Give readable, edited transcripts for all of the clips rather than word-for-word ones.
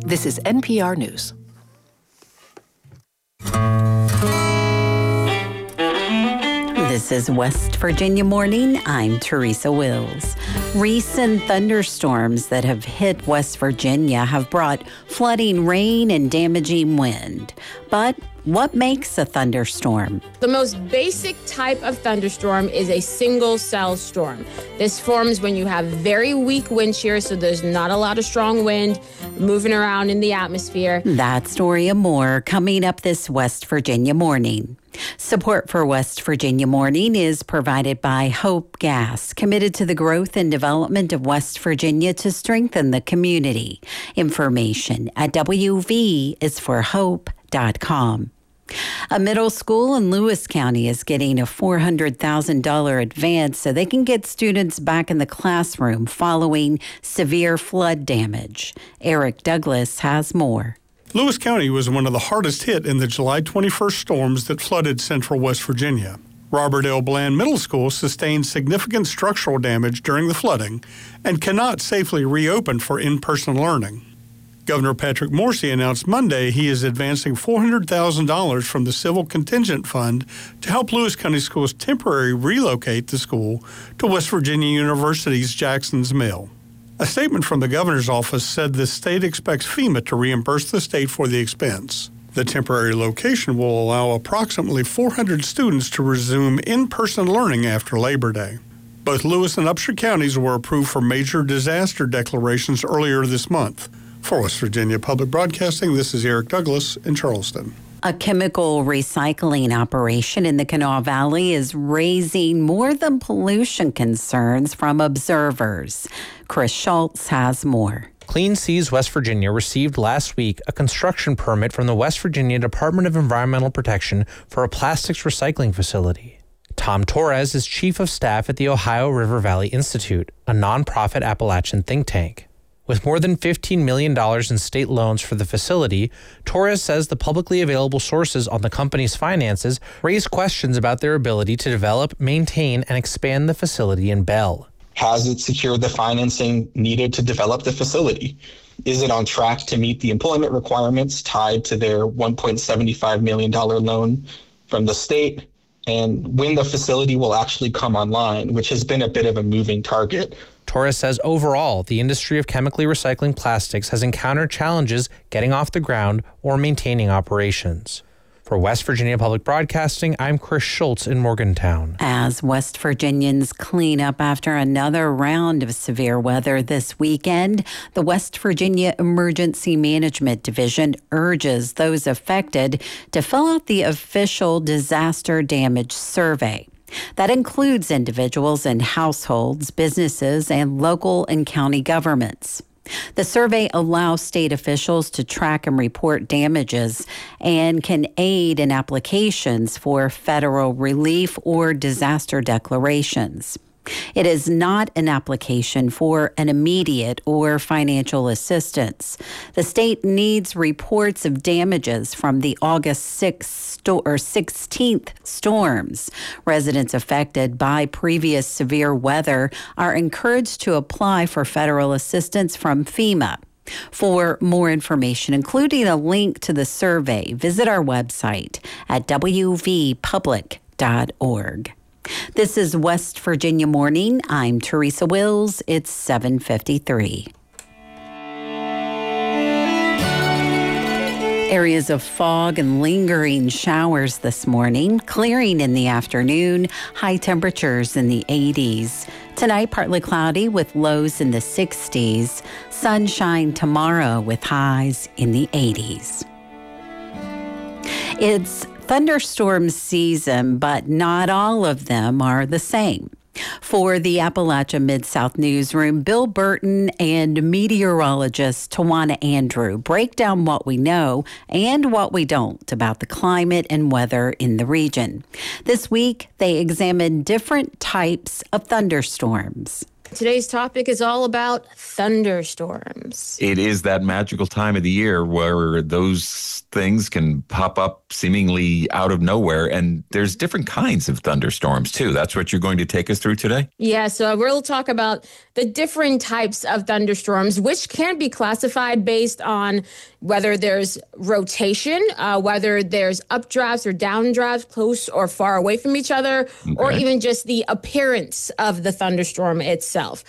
This is NPR News. This is West Virginia Morning. I'm Teresa Wills. Recent thunderstorms that have hit West Virginia have brought flooding rain and damaging wind. But what makes a thunderstorm? The most basic type of thunderstorm is a single cell storm. This forms when you have very weak wind shear, so there's not a lot of strong wind moving around in the atmosphere. That story and more coming up this West Virginia Morning. Support for West Virginia Morning is provided by Hope Gas, committed to the growth and development of West Virginia to strengthen the community. Information at wvisforhope.com. A middle school in Lewis County is getting a $400,000 advance so they can get students back in the classroom following severe flood damage. Eric Douglas has more. Lewis County was one of the hardest hit in the July 21st storms that flooded central West Virginia. Robert L. Bland Middle School sustained significant structural damage during the flooding and cannot safely reopen for in-person learning. Governor Patrick Morrisey announced Monday he is advancing $400,000 from the Civil Contingent Fund to help Lewis County Schools temporarily relocate the school to West Virginia University's Jackson's Mill. A statement from the governor's office said the state expects FEMA to reimburse the state for the expense. The temporary location will allow approximately 400 students to resume in-person learning after Labor Day. Both Lewis and Upshur counties were approved for major disaster declarations earlier this month. For West Virginia Public Broadcasting, this is Eric Douglas in Charleston. A chemical recycling operation in the Kanawha Valley is raising more than pollution concerns from observers. Chris Schultz has more. Clean Seas West Virginia received last week a construction permit from the West Virginia Department of Environmental Protection for a plastics recycling facility. Tom Torres is chief of staff at the Ohio River Valley Institute, a nonprofit Appalachian think tank. With more than $15 million in state loans for the facility, Torres says the publicly available sources on the company's finances raise questions about their ability to develop, maintain, and expand the facility in Bell. Has it secured the financing needed to develop the facility? Is it on track to meet the employment requirements tied to their $1.75 million loan from the state? And when the facility will actually come online, which has been a bit of a moving target. Torres says overall, the industry of chemically recycling plastics has encountered challenges getting off the ground or maintaining operations. For West Virginia Public Broadcasting, I'm Chris Schultz in Morgantown. As West Virginians clean up after another round of severe weather this weekend, the West Virginia Emergency Management Division urges those affected to fill out the official disaster damage survey. That includes individuals and households, businesses, and local and county governments. The survey allows state officials to track and report damages and can aid in applications for federal relief or disaster declarations. It is not an application for an immediate or financial assistance. The state needs reports of damages from the August 16th storms. Residents affected by previous severe weather are encouraged to apply for federal assistance from FEMA. For more information, including a link to the survey, visit our website at wvpublic.org. This is West Virginia Morning. I'm Teresa Wills. It's 7:53. Areas of fog and lingering showers this morning, clearing in the afternoon, high temperatures in the 80s. Tonight, partly cloudy with lows in the 60s. Sunshine tomorrow with highs in the 80s. It's thunderstorm season, but not all of them are the same. For the Appalachia Mid-South Newsroom, Bill Burton and meteorologist Tawana Andrew break down what we know and what we don't about the climate and weather in the region. This week, they examine different types of thunderstorms. Today's topic is all about thunderstorms. It is that magical time of the year where those things can pop up seemingly out of nowhere. And there's different kinds of thunderstorms, too. That's what you're going to take us through today? Yeah, so we'll talk about the different types of thunderstorms, which can be classified based on whether there's rotation, whether there's updrafts or downdrafts close or far away from each other, or even just the appearance of the thunderstorm itself.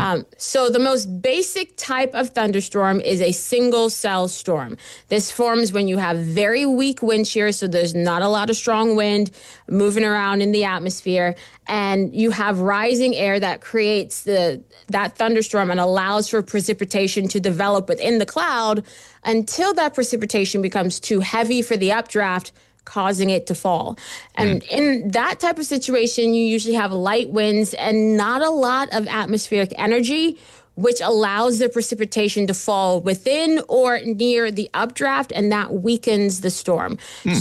So the most basic type of thunderstorm is a single cell storm. This forms when you have very weak wind shear, so there's not a lot of strong wind moving around in the atmosphere, and you have rising air that creates that thunderstorm and allows for precipitation to develop within the cloud until that precipitation becomes too heavy for the updraft, causing it to fall. And in that type of situation, you usually have light winds and not a lot of atmospheric energy, which allows the precipitation to fall within or near the updraft, and that weakens the storm.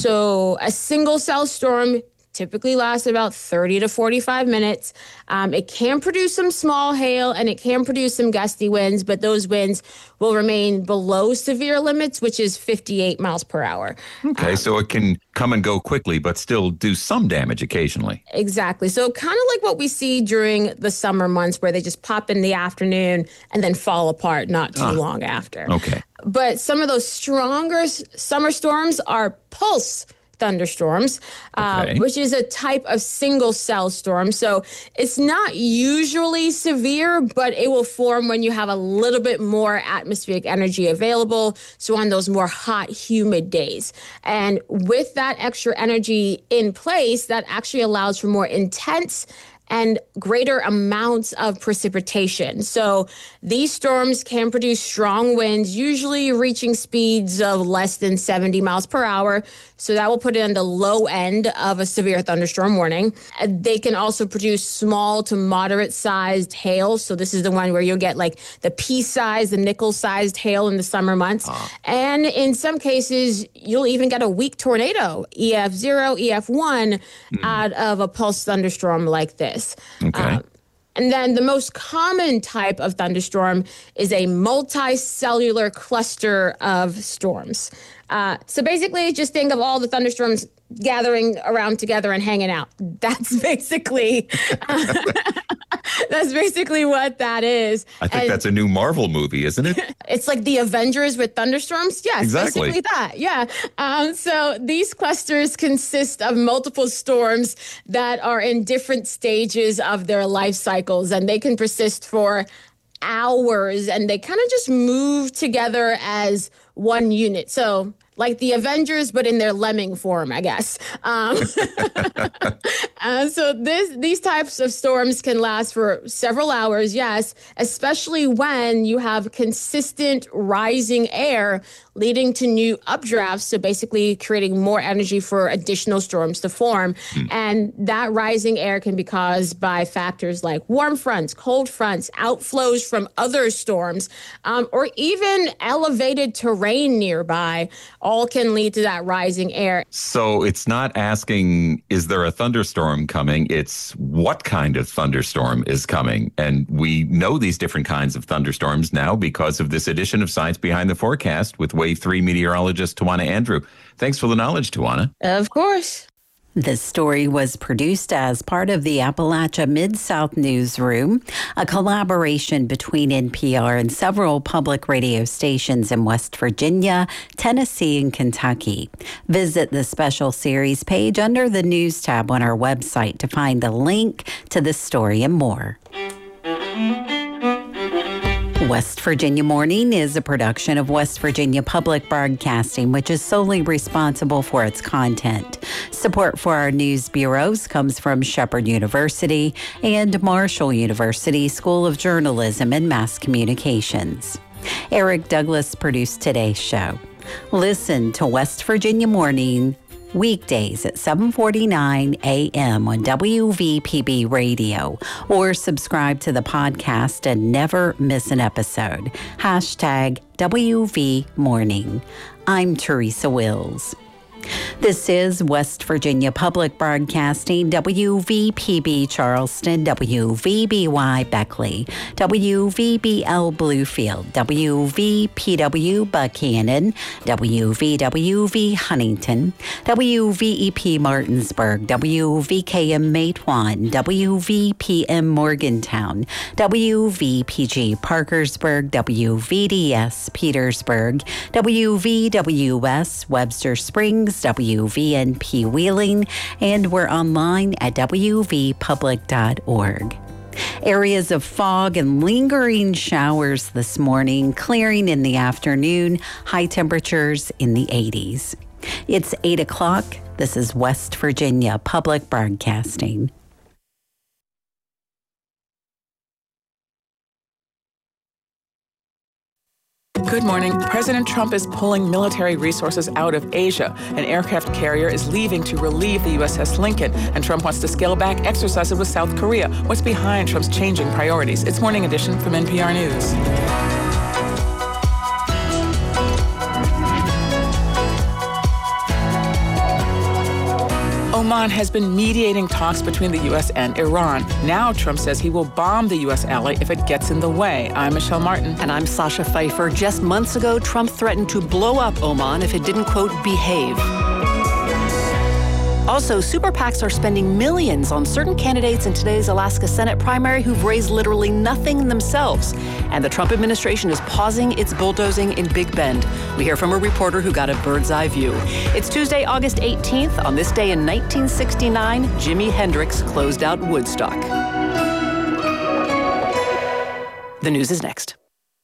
So a single cell storm typically lasts about 30 to 45 minutes. It can produce some small hail and it can produce some gusty winds, but those winds will remain below severe limits, which is 58 miles per hour. Okay, so it can come and go quickly, but still do some damage occasionally. Exactly. So kind of like what we see during the summer months where they just pop in the afternoon and then fall apart not too long after. Okay. But some of those stronger summer storms are pulse thunderstorms, which is a type of single cell storm. So it's not usually severe, but it will form when you have a little bit more atmospheric energy available. So on those more hot, humid days. And with that extra energy in place, that actually allows for more intense and greater amounts of precipitation. So these storms can produce strong winds, usually reaching speeds of less than 70 miles per hour. So that will put it on the low end of a severe thunderstorm warning. They can also produce small to moderate sized hail. So this is the one where you'll get like the pea-sized, the nickel-sized hail in the summer months. And in some cases, you'll even get a weak tornado, EF0, EF1, out of a pulse thunderstorm like this. Okay. And then the most common type of thunderstorm is a multicellular cluster of storms. So basically, just think of all the thunderstorms gathering around together and hanging out. That's basically what that is. I think that's a new Marvel movie, isn't it? It's like the Avengers with thunderstorms. Yes, exactly. Basically that. Yeah. So these clusters consist of multiple storms that are in different stages of their life cycles, and they can persist for hours, and they kind of just move together as one unit. So like the Avengers, but in their lemming form, I guess. So these types of storms can last for several hours, yes, especially when you have consistent rising air leading to new updrafts, so basically creating more energy for additional storms to form. And that rising air can be caused by factors like warm fronts, cold fronts, outflows from other storms, or even elevated terrain nearby, all can lead to that rising air. So it's not asking, is there a thunderstorm coming? It's what kind of thunderstorm is coming? And we know these different kinds of thunderstorms now because of this edition of Science Behind the Forecast with Wave 3 meteorologist Tawana Andrew. Thanks for the knowledge, Tawana. Of course. This story was produced as part of the Appalachia Mid-South Newsroom, a collaboration between NPR and several public radio stations in West Virginia, Tennessee, and Kentucky. Visit the special series page under the News tab on our website to find the link to this story and more. West Virginia Morning is a production of West Virginia Public Broadcasting, which is solely responsible for its content. Support for our news bureaus comes from Shepherd University and Marshall University School of Journalism and Mass Communications. Eric Douglas produced today's show. Listen to West Virginia Morning weekdays at 7:49 a.m. on WVPB Radio, or subscribe to the podcast and never miss an episode. #WV Morning. I'm Teresa Wills. This is West Virginia Public Broadcasting, WVPB Charleston, WVBY Beckley, WVBL Bluefield, WVPW Buchanan, WVWV Huntington, WVEP Martinsburg, WVKM Matewan, WVPM Morgantown, WVPG Parkersburg, WVDS Petersburg, WVWS Webster Springs, WVNP Wheeling, and we're online at wvpublic.org. Areas of fog and lingering showers this morning, clearing in the afternoon, high temperatures in the 80s. It's 8 o'clock. This is West Virginia Public Broadcasting. Good morning. President Trump is pulling military resources out of Asia. An aircraft carrier is leaving to relieve the USS Lincoln, and Trump wants to scale back exercises with South Korea. What's behind Trump's changing priorities? It's Morning Edition from NPR News. Oman has been mediating talks between the U.S. and Iran. Now Trump says he will bomb the U.S. ally if it gets in the way. I'm Michelle Martin. And I'm Sasha Pfeiffer. Just months ago, Trump threatened to blow up Oman if it didn't, quote, behave. Also, super PACs are spending millions on certain candidates in today's Alaska Senate primary who've raised literally nothing themselves. And the Trump administration is pausing its bulldozing in Big Bend. We hear from a reporter who got a bird's eye view. It's Tuesday, August 18th. On this day in 1969, Jimi Hendrix closed out Woodstock. The news is next.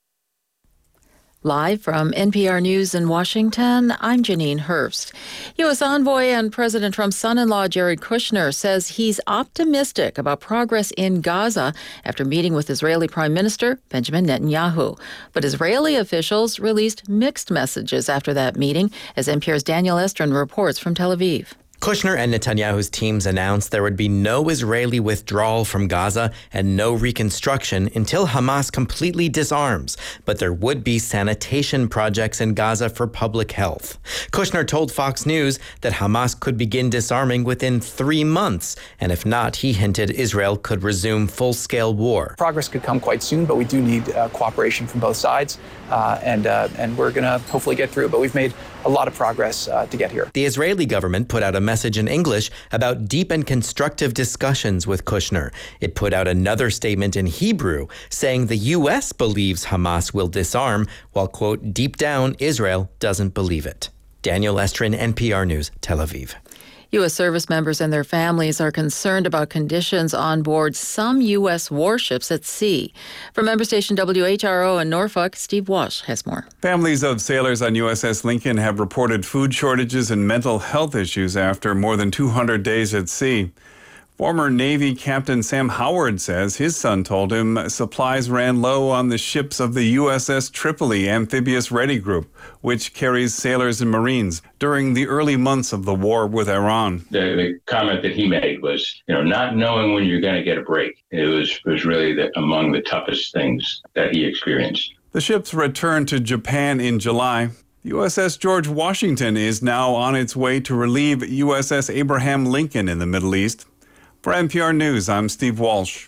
Live from NPR News in Washington, I'm Janine Hurst. U.S. envoy and President Trump's son-in-law Jared Kushner says he's optimistic about progress in Gaza after meeting with Israeli Prime Minister Benjamin Netanyahu. But Israeli officials released mixed messages after that meeting, as NPR's Daniel Estrin reports from Tel Aviv. Kushner and Netanyahu's teams announced there would be no Israeli withdrawal from Gaza and no reconstruction until Hamas completely disarms, but there would be sanitation projects in Gaza for public health. Kushner told Fox News that Hamas could begin disarming within 3 months, and if not, he hinted Israel could resume full-scale war. Progress could come quite soon, but we do need cooperation from both sides, and we're going to hopefully get through it, but we've made a lot of progress to get here. The Israeli government put out a message in English about deep and constructive discussions with Kushner. It put out another statement in Hebrew saying the U.S. believes Hamas will disarm, while, quote, deep down, Israel doesn't believe it. Daniel Estrin, NPR News, Tel Aviv. U.S. service members and their families are concerned about conditions on board some U.S. warships at sea. From member station WHRO in Norfolk, Steve Walsh has more. Families of sailors on USS Lincoln have reported food shortages and mental health issues after more than 200 days at sea. Former Navy Captain Sam Howard says his son told him supplies ran low on the ships of the USS Tripoli Amphibious Ready Group, which carries sailors and Marines, during the early months of the war with Iran. The comment that he made was, not knowing when you're going to get a break. It was really among the toughest things that he experienced. The ships returned to Japan in July. USS George Washington is now on its way to relieve USS Abraham Lincoln in the Middle East. For NPR News, I'm Steve Walsh.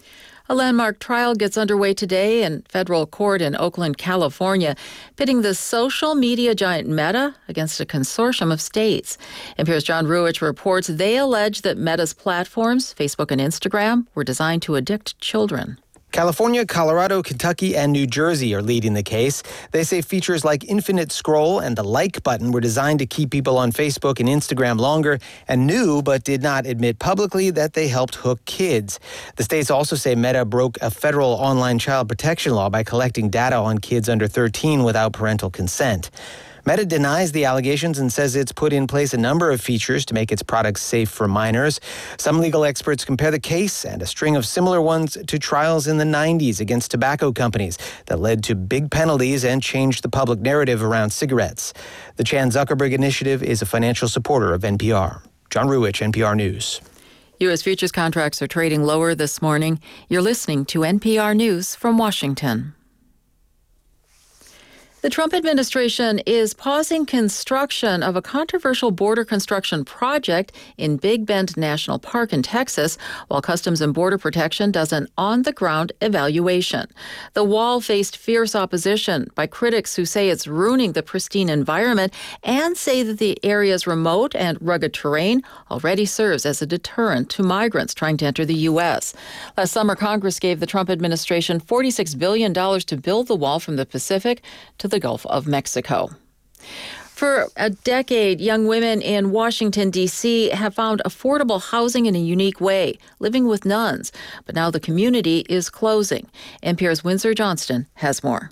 A landmark trial gets underway today in federal court in Oakland, California, pitting the social media giant Meta against a consortium of states. NPR's John Ruwitch reports they allege that Meta's platforms, Facebook and Instagram, were designed to addict children. California, Colorado, Kentucky, and New Jersey are leading the case. They say features like infinite scroll and the like button were designed to keep people on Facebook and Instagram longer, and knew but did not admit publicly that they helped hook kids. The states also say Meta broke a federal online child protection law by collecting data on kids under 13 without parental consent. Meta denies the allegations and says it's put in place a number of features to make its products safe for minors. Some legal experts compare the case and a string of similar ones to trials in the 90s against tobacco companies that led to big penalties and changed the public narrative around cigarettes. The Chan Zuckerberg Initiative is a financial supporter of NPR. John Ruwitch, NPR News. U.S. futures contracts are trading lower this morning. You're listening to NPR News from Washington. The Trump administration is pausing construction of a controversial border construction project in Big Bend National Park in Texas, while Customs and Border Protection does an on-the-ground evaluation. The wall faced fierce opposition by critics who say it's ruining the pristine environment and say that the area's remote and rugged terrain already serves as a deterrent to migrants trying to enter the U.S. Last summer, Congress gave the Trump administration $46 billion to build the wall from the Pacific to the Gulf of Mexico. For a decade, young women in Washington, D.C. have found affordable housing in a unique way, living with nuns. But now the community is closing. NPR's Windsor Johnston has more.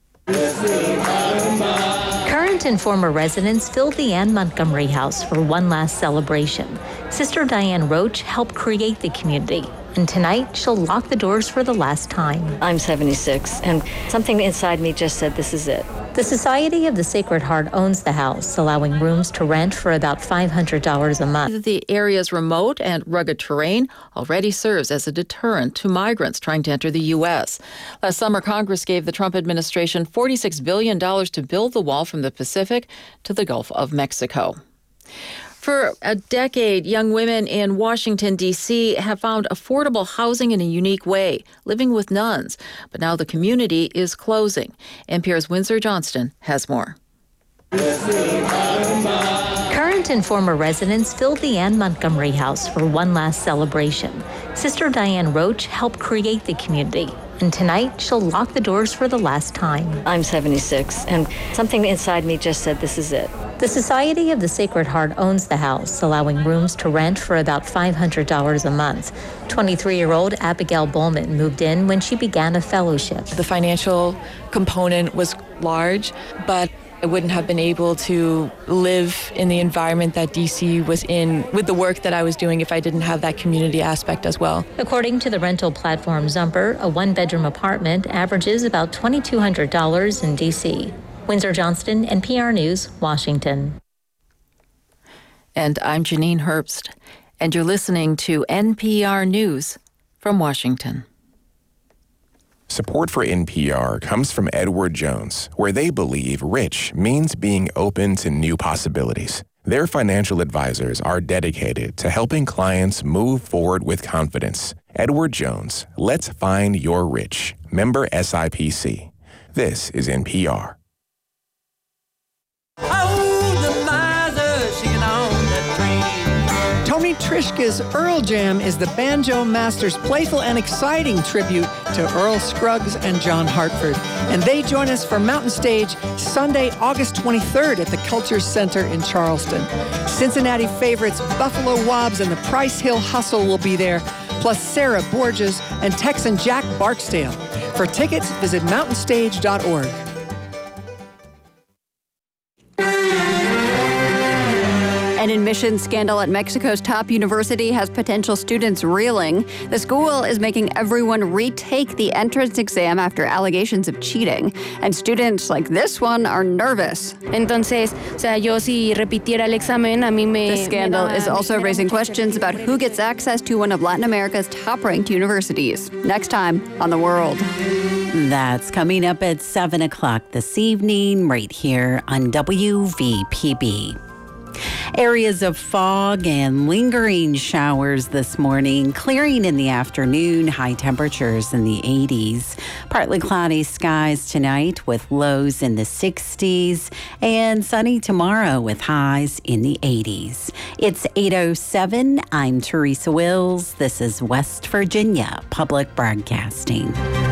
Current and former residents filled the Anne Montgomery House for one last celebration. Sister Diane Roach helped create the community, and tonight she'll lock the doors for the last time. I'm 76, and something inside me just said, this is it. The Society of the Sacred Heart owns the house, allowing rooms to rent for about $500 a month. The area's remote and rugged terrain already serves as a deterrent to migrants trying to enter the U.S. Last summer, Congress gave the Trump administration $46 billion to build the wall from the Pacific to the Gulf of Mexico. For a decade, young women in Washington, D.C. have found affordable housing in a unique way, living with nuns. But now the community is closing. NPR's Windsor Johnston has more. Current and former residents filled the Anne Montgomery House for one last celebration. Sister Diane Roach helped create the community, and tonight she'll lock the doors for the last time. I'm 76, and something inside me just said, this is it. The Society of the Sacred Heart owns the house, allowing rooms to rent for about $500 a month. 23-year-old Abigail Bowman moved in when she began a fellowship. The financial component was large, but I wouldn't have been able to live in the environment that DC was in with the work that I was doing if I didn't have that community aspect as well. According to the rental platform Zumper, a one-bedroom apartment averages about $2,200 in DC. Windsor Johnston, NPR News, Washington. And I'm Janine Herbst, and you're listening to NPR News from Washington. Support for NPR comes from Edward Jones, where they believe rich means being open to new possibilities. Their financial advisors are dedicated to helping clients move forward with confidence. Edward Jones, let's find your rich. Member SIPC. This is NPR. Tony Trishka's Earl Jam is the banjo master's playful and exciting tribute to Earl Scruggs and John Hartford. And they join us for Mountain Stage Sunday, August 23rd at the Culture Center in Charleston. Cincinnati favorites Buffalo Wobbs and the Price Hill Hustle will be there, plus Sarah Borges and Texan Jack Barksdale. For tickets, visit mountainstage.org. An admissions scandal at Mexico's top university has potential students reeling. The school is making everyone retake the entrance exam after allegations of cheating. And students like this one are nervous. Entonces, yo si repitiera el examen, a mí me... The scandal is also raising questions about who gets access to one of Latin America's top-ranked universities. Next time on The World. That's coming up at 7 o'clock this evening, right here on WVPB. Areas of fog and lingering showers this morning, clearing in the afternoon, high temperatures in the 80s. Partly cloudy skies tonight with lows in the 60s, and sunny tomorrow with highs in the 80s. It's 8:07. I'm Teresa Wills. This is West Virginia Public Broadcasting.